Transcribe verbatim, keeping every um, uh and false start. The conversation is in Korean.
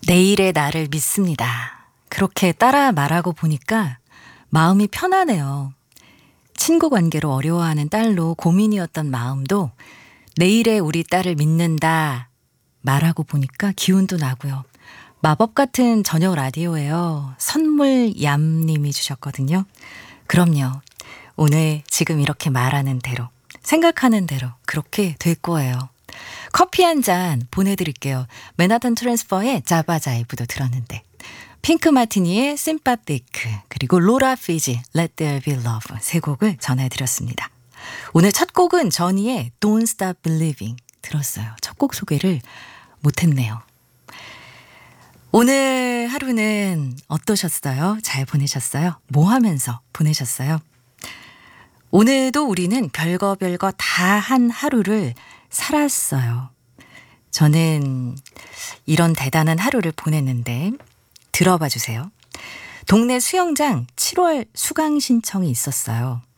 내일의 나를 믿습니다. 그렇게 따라 말하고 보니까 마음이 편하네요. 친구 관계로 어려워하는 딸로 고민이었던 마음도 내일의 우리 딸을 믿는다 말하고 보니까 기운도 나고요. 마법 같은 저녁 라디오예요. 선물 얌님이 주셨거든요. 그럼요. 오늘 지금 이렇게 말하는 대로, 생각하는 대로 그렇게 될 거예요. 커피 한 잔 보내드릴게요. 맨하탄 트랜스퍼의 자바자이브도 들었는데, 핑크 마티니의 심파티크, 그리고 로라 피지 Let There Be Love 세 곡을 전해드렸습니다. 오늘 첫 곡은 저니의 Don't Stop Believing 들었어요. 첫 곡 소개를 못했네요. 오늘 하루는 어떠셨어요? 잘 보내셨어요? 뭐 하면서 보내셨어요? 오늘도 우리는 별거 별거 다 한 하루를 살았어요. 저는 이런 대단한 하루를 보냈는데 들어봐 주세요. 동네 수영장 칠월 수강 신청이 있었어요.